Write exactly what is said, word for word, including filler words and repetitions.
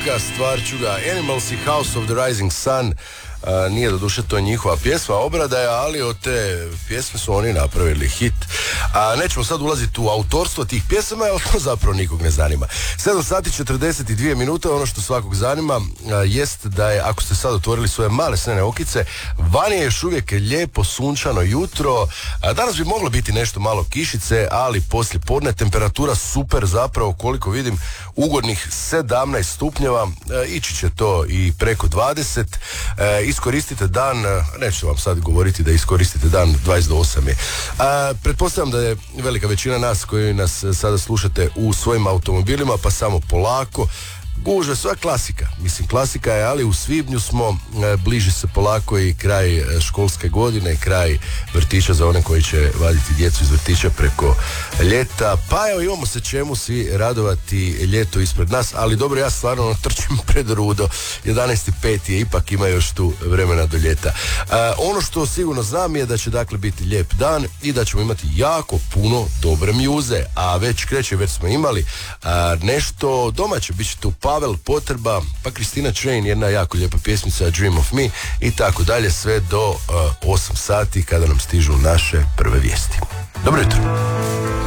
jaka stvarčuga, Animals i House of the Rising Sun. Uh, nije doduše to njihova pjesma, obrada je, ali od te pjesme su oni napravili hit. A nećemo sad ulaziti u autorstvo tih pjesama, jer to zapravo nikog ne zanima. sedam sati četrdeset dvije minute, ono što svakog zanima uh, jest da je, ako ste sad otvorili svoje male snene okice, vani je još uvijek lijepo sunčano jutro. Uh, danas bi moglo biti nešto malo kišice, ali poslije podne temperatura super, zapravo koliko vidim ugodnih sedamnaest stupnjeva, uh, ići će to i preko dvadeset. Uh, iskoristite dan, neću vam sad govoriti da iskoristite dan, dvadeset do osam je. A, pretpostavljam da je velika većina nas koji nas sada slušate u svojim automobilima, pa samo polako. Gužve, sva klasika, mislim klasika je, ali u svibnju smo, e, bliži se polako i kraj e, školske godine, kraj vrtića za one koji će vaditi djecu iz vrtića preko ljeta, pa evo imamo se čemu svi radovati, ljeto ispred nas, ali dobro, ja stvarno trčim pred rudo, jedanaest i pet je, ipak ima još tu vremena do ljeta. E, ono što sigurno znam je da će dakle biti lijep dan i da ćemo imati jako puno dobre mjuze, a već kreće, već smo imali a, nešto domaće, bit će tu Pavel Potreba, pa Kristina Train, jedna jako lijepa pjesmica Dream of Me i tako dalje, sve do uh, osam sati kada nam stižu naše prve vijesti. Dobro jutro.